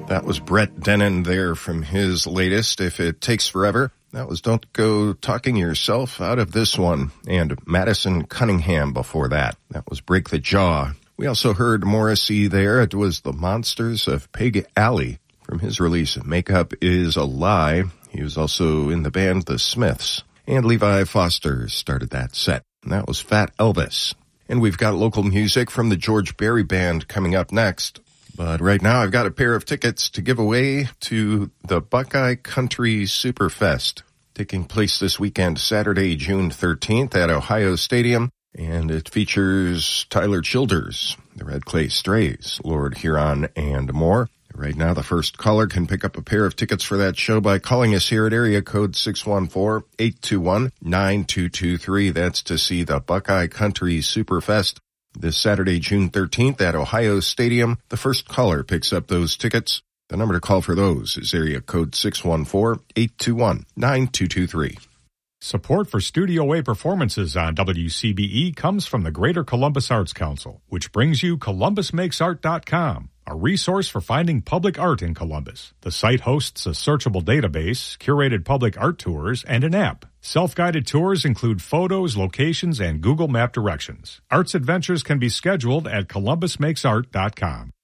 That was Brett Dennen there from his latest, If It Takes Forever. That was Don't Go Talking Yourself Out of This One. And Madison Cunningham before that. That was Break the Jaw. We also heard Morrissey there. It was the Monsters of Pig Alley from his release, Makeup Is a Lie. He was also in the band The Smiths. And Levi Foster started that set. And that was Fat Elvis. And we've got local music from the George Berry Band coming up next. But right now I've got a pair of tickets to give away to the Buckeye Country Superfest, taking place this weekend, Saturday, June 13th at Ohio Stadium. And it features Tyler Childers, the Red Clay Strays, Lord Huron, and more. Right now, the first caller can pick up a pair of tickets for that show by calling us here at area code 614-821-9223. That's to see the Buckeye Country Superfest this Saturday, June 13th at Ohio Stadium. The first caller picks up those tickets. The number to call for those is area code 614-821-9223. Support for Studio A performances on WCBE comes from the Greater Columbus Arts Council, which brings you ColumbusMakesArt.com, a resource for finding public art in Columbus. The site hosts a searchable database, curated public art tours, and an app. Self-guided tours include photos, locations, and Google Map directions. Arts adventures can be scheduled at ColumbusMakesArt.com.